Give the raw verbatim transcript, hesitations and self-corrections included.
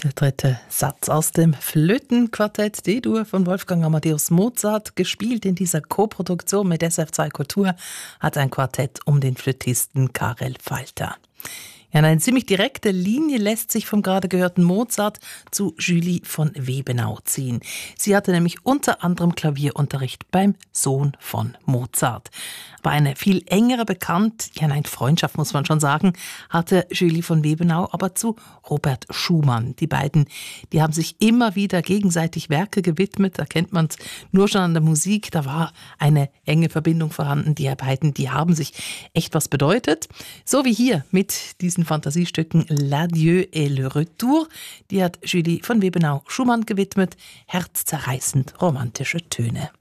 Der dritte Satz aus dem Flötenquartett D-Dur von Wolfgang Amadeus Mozart, gespielt in dieser Koproduktion mit S R F zwei Kultur, hat ein Quartett um den Flötisten Karel Falter. Ja, eine ziemlich direkte Linie lässt sich vom gerade gehörten Mozart zu Julie von Webenau ziehen. Sie hatte nämlich unter anderem Klavierunterricht beim Sohn von Mozart. Aber eine viel engere Bekannt, ja nein, Freundschaft muss man schon sagen, hatte Julie von Webenau aber zu Robert Schumann. Die beiden, die haben sich immer wieder gegenseitig Werke gewidmet, da kennt man es nur schon an der Musik, da war eine enge Verbindung vorhanden. Die beiden, die haben sich echt was bedeutet. So wie hier mit diesen Fantasiestücken L'Adieu et le Retour, die hat Julie von Webenau Schumann gewidmet, herzzerreißend romantische Töne.